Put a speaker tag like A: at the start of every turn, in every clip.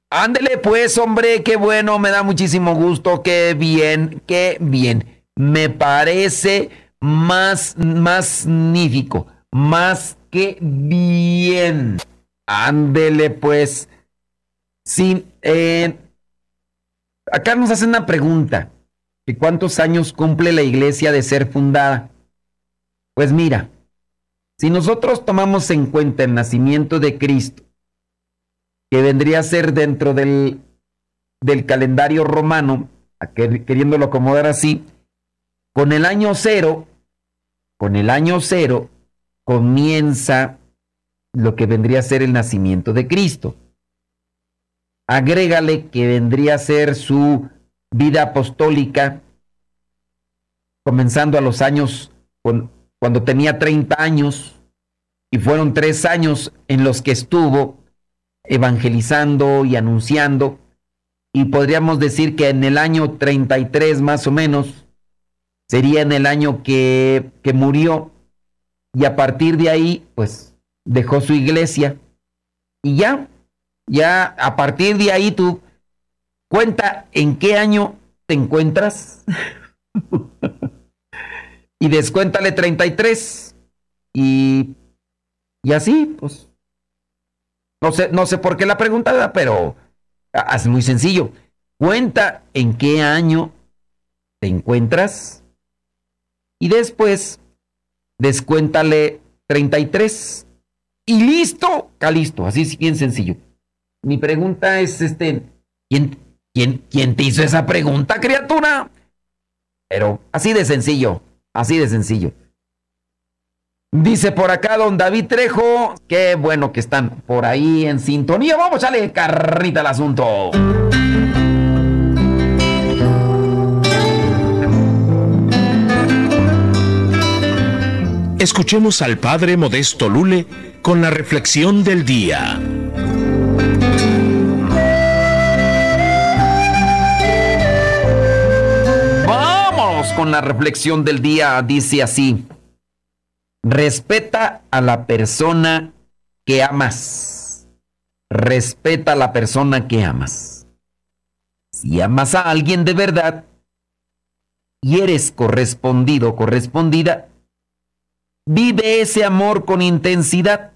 A: Ándele pues, hombre, qué bueno, me da muchísimo gusto, qué bien, qué bien. Me parece más magnífico, más que bien. Ándele pues. Sí, acá nos hacen una pregunta, que ¿cuántos años cumple la iglesia de ser fundada? Pues mira, si nosotros tomamos en cuenta el nacimiento de Cristo, que vendría a ser dentro del calendario romano, queriéndolo acomodar así, con el año cero, con el año cero comienza lo que vendría a ser el nacimiento de Cristo. Agrégale que vendría a ser su vida apostólica, comenzando a los años, cuando tenía 30 años, y fueron 3 años en los que estuvo evangelizando y anunciando, y podríamos decir que en el año 33 más o menos, sería en el año que murió, y a partir de ahí, pues, dejó su iglesia, y ya a partir de ahí tú cuenta en qué año te encuentras, y descuéntale 33, y así, pues, no sé por qué la pregunta, pero es muy sencillo. Cuenta en qué año te encuentras y después descuéntale 33 y listo, está listo, así es bien sencillo. Mi pregunta es ¿quién te hizo esa pregunta, criatura? Pero así de sencillo, así de sencillo. Dice por acá don David Trejo, qué bueno que están por ahí en sintonía. Vamos a darle carrita al asunto.
B: Escuchemos al padre Modesto Lule con la reflexión del día.
A: Vamos con la reflexión del día. Dice así: respeta a la persona que amas. Respeta a la persona que amas. Si amas a alguien de verdad y eres correspondido o correspondida, vive ese amor con intensidad.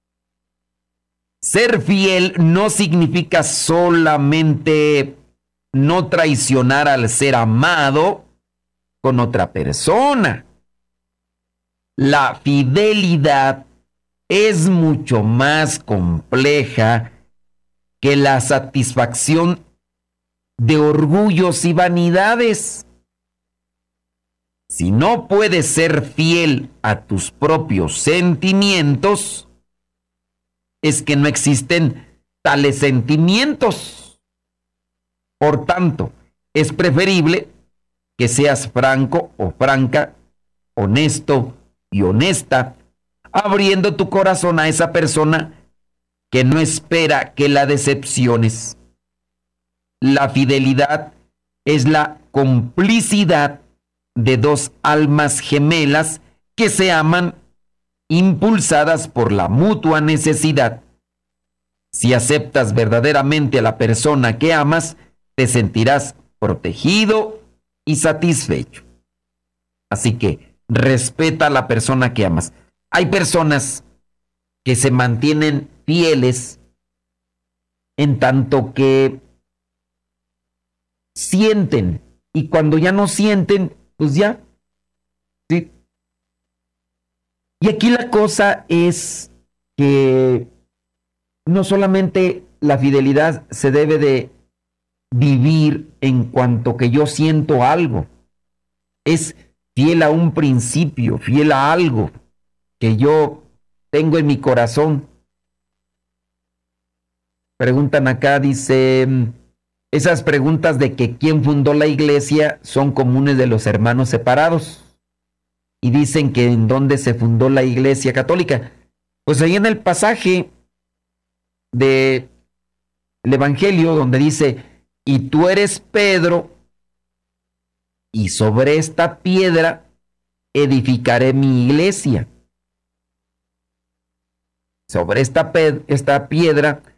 A: Ser fiel no significa solamente no traicionar al ser amado con otra persona. La fidelidad es mucho más compleja que la satisfacción de orgullos y vanidades. Si no puedes ser fiel a tus propios sentimientos, es que no existen tales sentimientos. Por tanto, es preferible que seas franco o franca, honesto y honesta, abriendo tu corazón a esa persona que no espera que la decepciones. La fidelidad es la complicidad de dos almas gemelas que se aman, impulsadas por la mutua necesidad. Si aceptas verdaderamente a la persona que amas, te sentirás protegido y satisfecho. Así que respeta a la persona que amas. Hay personas que se mantienen fieles en tanto que sienten, y cuando ya no sienten, pues ya, ¿sí? Y aquí la cosa es que no solamente la fidelidad se debe de vivir en cuanto que yo siento algo, es fiel a un principio, fiel a algo que yo tengo en mi corazón. Preguntan acá, dice, esas preguntas de que quién fundó la iglesia son comunes de los hermanos separados. Y dicen que en dónde se fundó la iglesia católica. Pues ahí en el pasaje del Evangelio donde dice, y tú eres Pedro, y sobre esta piedra edificaré mi iglesia. Sobre esta piedra